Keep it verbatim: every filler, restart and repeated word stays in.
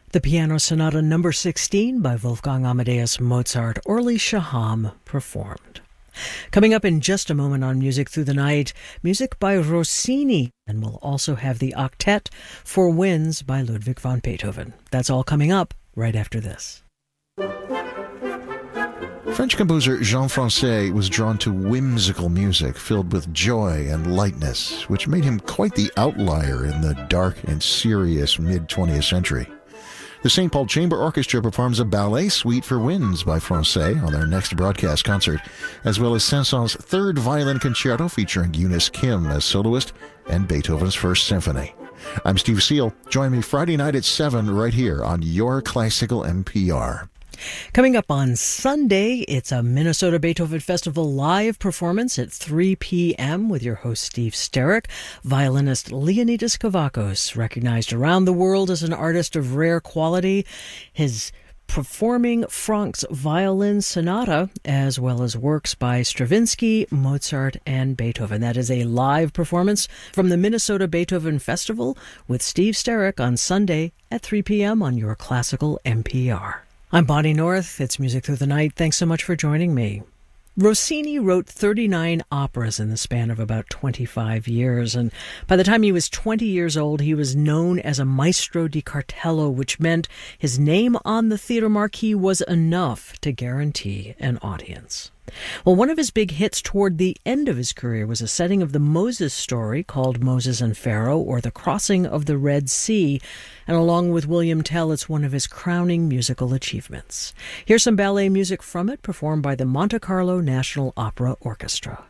The Piano Sonata number sixteen by Wolfgang Amadeus Mozart, Orly Shaham performed. Coming up in just a moment on Music Through the Night, music by Rossini, and we'll also have the Octet for Winds by Ludwig van Beethoven. That's all coming up right after this. French composer Jean Francais was drawn to whimsical music filled with joy and lightness, which made him quite the outlier in the dark and serious mid-twentieth century. The Saint Paul Chamber Orchestra performs a ballet suite for winds by Francais on their next broadcast concert, as well as Saint-Saëns' third violin concerto featuring Eunice Kim as soloist and Beethoven's First Symphony. I'm Steve Seal. Join me Friday night at seven right here on Your Classical N P R. Coming up on Sunday, it's a Minnesota Beethoven Festival live performance at three p.m. with your host Steve Sterrick. Violinist Leonidas Kavakos, recognized around the world as an artist of rare quality, his performing Franck's Violin Sonata, as well as works by Stravinsky, Mozart, and Beethoven. That is a live performance from the Minnesota Beethoven Festival with Steve Sterrick on Sunday at three p.m. on your Classical N P R. I'm Bonnie North. It's Music Through the Night. Thanks so much for joining me. Rossini wrote thirty-nine operas in the span of about twenty-five years, and by the time he was twenty years old, he was known as a maestro di cartello, which meant his name on the theater marquee was enough to guarantee an audience. Well, one of his big hits toward the end of his career was a setting of the Moses story called Moses and Pharaoh, or The Crossing of the Red Sea, and along with William Tell, it's one of his crowning musical achievements. Here's some ballet music from it, performed by the Monte Carlo National Opera Orchestra.